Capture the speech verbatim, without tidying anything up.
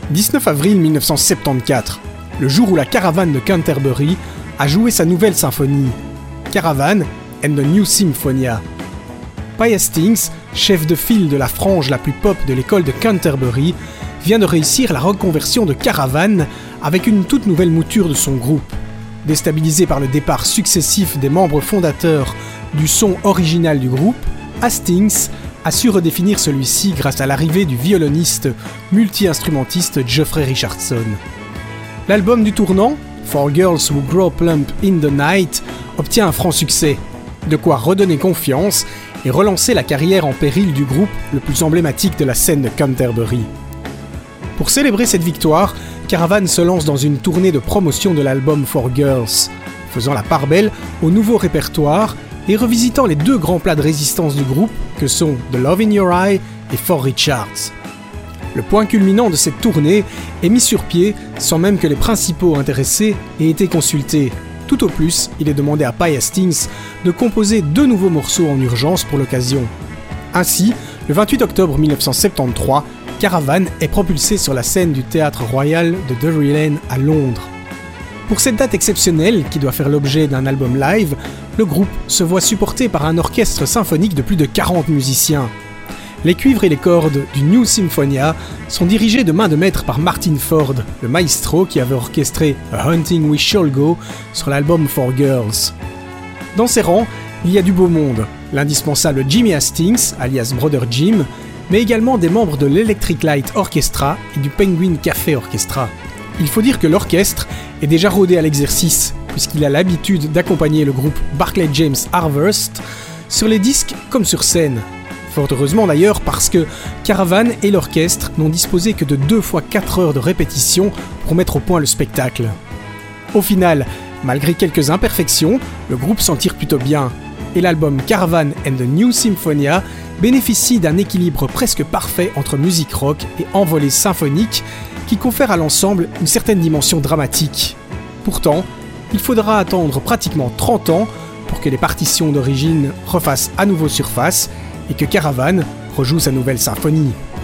dix-neuf avril mille neuf cent soixante-quatorze, le jour où la Caravane de Canterbury a joué sa nouvelle symphonie, Caravan and the New Symphonia. Pye Hastings, chef de file de la frange la plus pop de l'école de Canterbury, vient de réussir la reconversion de Caravan avec une toute nouvelle mouture de son groupe. Déstabilisé par le départ successif des membres fondateurs du son original du groupe, Hastings a su redéfinir celui-ci grâce à l'arrivée du violoniste multi-instrumentiste Geoffrey Richardson. L'album du tournant, For Girls Who Grow Plump in the Night, obtient un franc succès, de quoi redonner confiance et relancer la carrière en péril du groupe le plus emblématique de la scène de Canterbury. Pour célébrer cette victoire, Caravan se lance dans une tournée de promotion de l'album For Girls, faisant la part belle au nouveau répertoire et revisitant les deux grands plats de résistance du groupe que sont The Love in Your Eye et For Richards. Le point culminant de cette tournée est mis sur pied sans même que les principaux intéressés aient été consultés. Tout au plus, il est demandé à Pye Hastings de composer deux nouveaux morceaux en urgence pour l'occasion. Ainsi, le vingt-huit octobre mille neuf cent soixante-treize, Caravan est propulsé sur la scène du Théâtre Royal de Drury Lane à Londres. Pour cette date exceptionnelle, qui doit faire l'objet d'un album live, le groupe se voit supporté par un orchestre symphonique de plus de quarante musiciens. Les cuivres et les cordes du New Symphonia sont dirigés de main de maître par Martin Ford, le maestro qui avait orchestré A Hunting We Shall Go sur l'album For Girls. Dans ses rangs, il y a du beau monde, l'indispensable Jimmy Hastings, alias Brother Jim, mais également des membres de l'Electric Light Orchestra et du Penguin Café Orchestra. Il faut dire que l'orchestre est déjà rodé à l'exercice, puisqu'il a l'habitude d'accompagner le groupe Barclay James Harvest sur les disques comme sur scène. Fort heureusement d'ailleurs, parce que Caravan et l'orchestre n'ont disposé que de deux fois quatre heures de répétition pour mettre au point le spectacle. Au final, malgré quelques imperfections, le groupe s'en tire plutôt bien, et l'album Caravan and the New Symphonia bénéficie d'un équilibre presque parfait entre musique rock et envolée symphonique qui confère à l'ensemble une certaine dimension dramatique. Pourtant, il faudra attendre pratiquement trente ans pour que les partitions d'origine refassent à nouveau surface et que Caravan rejoue sa nouvelle symphonie.